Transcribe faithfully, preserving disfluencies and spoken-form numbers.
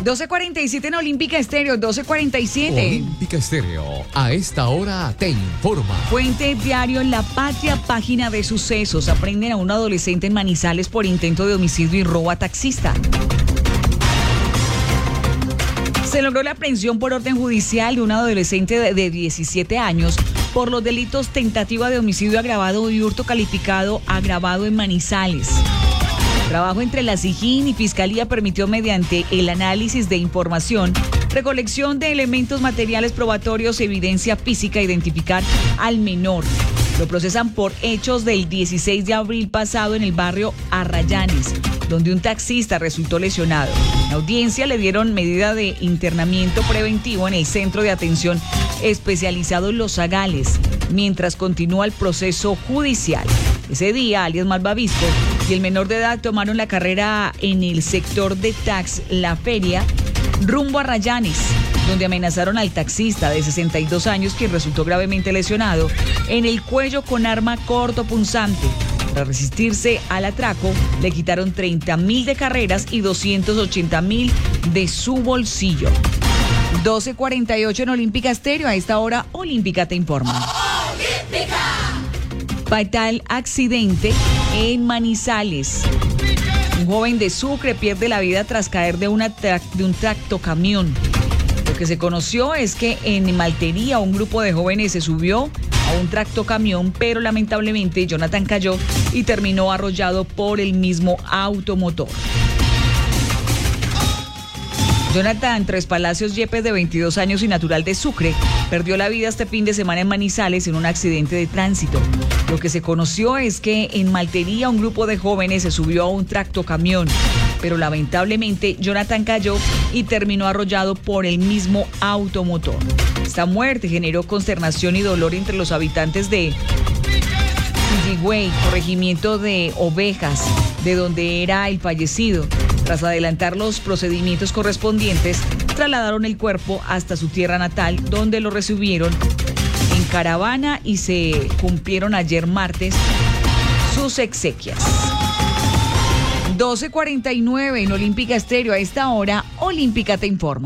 doce cuarenta y siete en Olímpica Estéreo, doce cuarenta y siete. Olímpica Estéreo, a esta hora te informa. Fuente Diario La Patria, página de sucesos. Aprenden a un adolescente en Manizales por intento de homicidio y robo a taxista. Se logró la aprehensión por orden judicial de un adolescente de, de diecisiete años por los delitos tentativa de homicidio agravado y hurto calificado agravado en Manizales. Trabajo entre la SIJIN y Fiscalía permitió, mediante el análisis de información, recolección de elementos materiales probatorios, evidencia física, identificar al menor. Lo procesan por hechos del dieciséis de abril pasado en el barrio Arrayanes, donde un taxista resultó lesionado. En audiencia le dieron medida de internamiento preventivo en el Centro de Atención Especializado Los Zagales, mientras continúa el proceso judicial. Ese día, alias Malvavisco y el menor de edad tomaron la carrera en el sector de Tax La Feria, rumbo a Arrayanes, donde amenazaron al taxista de sesenta y dos años, quien resultó gravemente lesionado en el cuello con arma cortopunzante. Para resistirse al atraco, le quitaron treinta mil de carreras y doscientos ochenta mil de su bolsillo. doce cuarenta y ocho en Olímpica Estéreo. A esta hora, Olímpica te informa. ¡Olímpica! Fatal accidente en Manizales. Un joven de Sucre pierde la vida tras caer de, una tra- de un tractocamión. Lo que se conoció es que en Maltería un grupo de jóvenes se subió a un tractocamión, pero lamentablemente Jonathan cayó y terminó arrollado por el mismo automotor. Jonathan Tres Palacios Yepes, de veintidós años y natural de Sucre, perdió la vida este fin de semana en Manizales en un accidente de tránsito. Lo que se conoció es que en Maltería un grupo de jóvenes se subió a un tractocamión, pero lamentablemente Jonathan cayó y terminó arrollado por el mismo automotor. Esta muerte generó consternación y dolor entre los habitantes de Yigüey, corregimiento de Ovejas, de donde era el fallecido. Tras adelantar los procedimientos correspondientes, trasladaron el cuerpo hasta su tierra natal, donde lo recibieron en caravana y se cumplieron ayer martes sus exequias. doce cuarenta y nueve en Olímpica Estéreo. A esta hora, Olímpica te informa.